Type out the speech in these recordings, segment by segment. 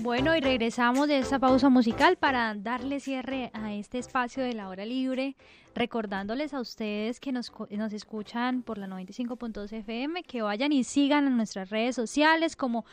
Bueno, y regresamos de esta pausa musical para darle cierre a este espacio de la hora libre, recordándoles a ustedes que nos escuchan por la 95.2 FM, que vayan y sigan en nuestras redes sociales como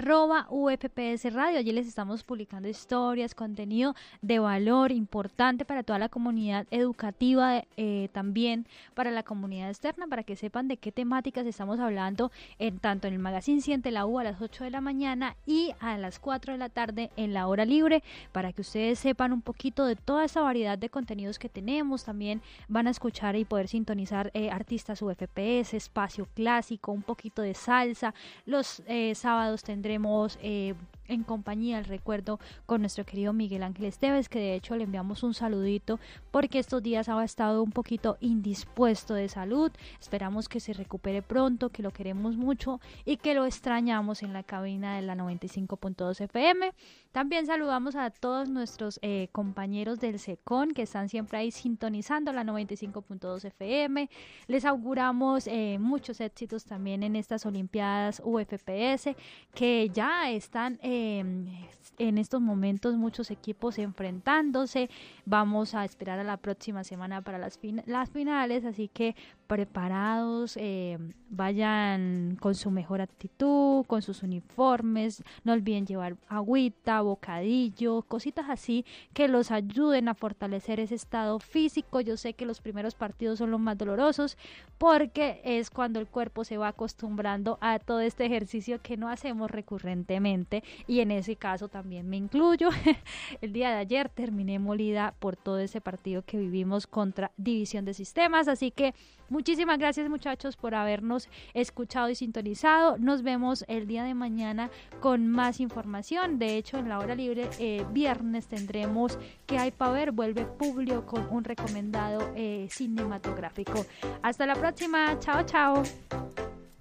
@UFPS Radio. Allí les estamos publicando historias, contenido de valor importante para toda la comunidad educativa, también para la comunidad externa, para que sepan de qué temáticas estamos hablando tanto en el Magazine Siente la U a las 8 de la mañana y a las 4 de la tarde en la hora libre, para que ustedes sepan un poquito de toda esa variedad de contenidos que tenemos. También van a escuchar y poder sintonizar artistas UFPS, espacio clásico, un poquito de salsa. Los sábados tendremos en compañía el recuerdo con nuestro querido Miguel Ángel Esteves, que de hecho le enviamos un saludito porque estos días ha estado un poquito indispuesto de salud. Esperamos que se recupere pronto, que lo queremos mucho y que lo extrañamos en la cabina de la 95.2 FM. También saludamos a todos nuestros compañeros del SECON que están siempre ahí sintonizando la 95.2 FM. Les auguramos muchos éxitos también en estas Olimpiadas UFPS, que ya están en estos momentos muchos equipos enfrentándose. Vamos a esperar a la próxima semana para las finales, así que preparados, vayan con su mejor actitud, con sus uniformes, no olviden llevar agüita, bocadillo, cositas así que los ayuden a fortalecer ese estado físico. Yo sé que los primeros partidos son los más dolorosos porque es cuando el cuerpo se va acostumbrando a todo este ejercicio que no hacemos recurrentemente, y en ese caso también me incluyo. El día de ayer terminé molida por todo ese partido que vivimos contra División de Sistemas, así que muchísimas gracias, muchachos, por habernos escuchado y sintonizado. Nos vemos el día de mañana con más información. De hecho, en la hora libre viernes tendremos ¿Qué hay para ver? Vuelve Publio con un recomendado cinematográfico. Hasta la próxima. Chao, chao.